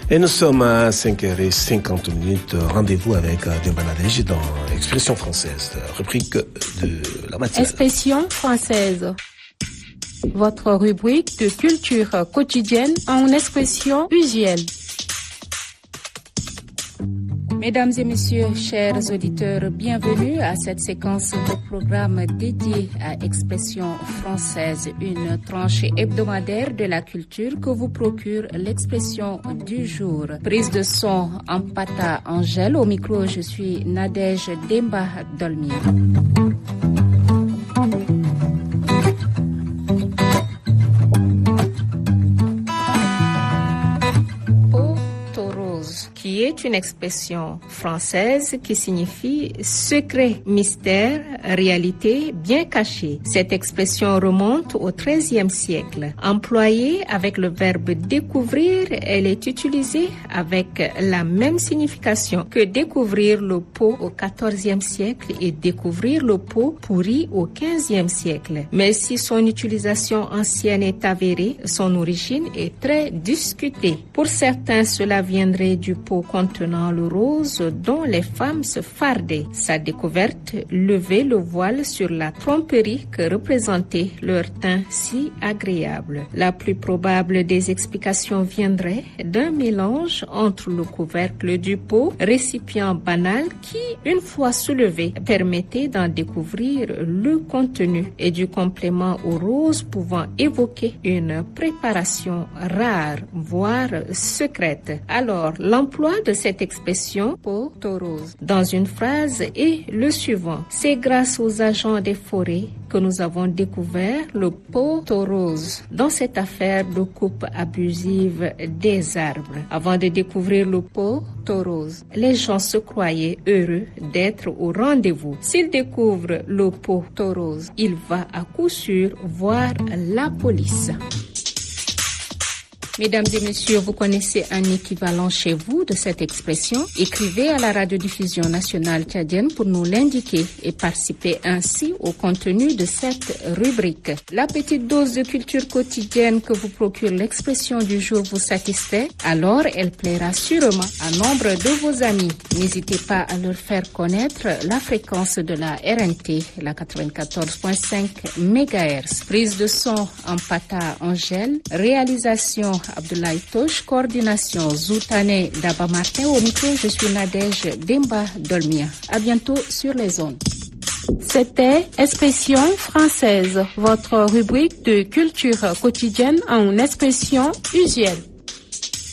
Et nous sommes à 5h50. Rendez-vous avec Demba Nadège dans Expression française, rubrique de la matinale. Expression française. Votre rubrique de culture quotidienne en expression usuelle. Mesdames et messieurs, chers auditeurs, bienvenue à cette séquence de programme dédiée à Expression française, une tranche hebdomadaire de la culture que vous procure l'expression du jour. Prise de son en Pata Angèle, au micro je suis Nadège Demba Dolmi. Qui est une expression française qui signifie secret, mystère, réalité bien cachée. Cette expression remonte au XIIIe siècle. Employée avec le verbe découvrir, elle est utilisée avec la même signification que découvrir le pot au XIVe siècle et découvrir le pot pourri au XVe siècle. Mais si son utilisation ancienne est avérée, son origine est très discutée. Pour certains, cela viendrait du pot contenant le rose dont les femmes se fardaient. Sa découverte levait le voile sur la tromperie que représentait leur teint si agréable. La plus probable des explications viendrait d'un mélange entre le couvercle du pot, récipient banal qui, une fois soulevé, permettait d'en découvrir le contenu, et du complément au rose pouvant évoquer une préparation rare, voire secrète. Alors, l'emploi de cette expression pot au rose dans une phrase est le suivant: c'est grâce aux agents des forêts que nous avons découvert le pot au rose dans cette affaire de coupe abusive des arbres. Avant de découvrir le pot au rose, les gens se croyaient heureux d'être au rendez-vous. S'ils découvrent le pot au rose, il va à coup sûr voir la police. Mesdames et messieurs, vous connaissez un équivalent chez vous de cette expression? Écrivez à la radiodiffusion nationale tchadienne pour nous l'indiquer et participer ainsi au contenu de cette rubrique. La petite dose de culture quotidienne que vous procure l'expression du jour vous satisfait? Alors elle plaira sûrement à nombre de vos amis. N'hésitez pas à leur faire connaître la fréquence de la RNT, la 94.5 MHz. Prise de son en Pata Angèle, réalisation Abdoulaye Tosh, coordination Zoutane Daba Martin. Au micro, je suis Nadège Demba Dolmia. À bientôt sur les ondes. C'était Expression française, votre rubrique de culture quotidienne en expression usuelle.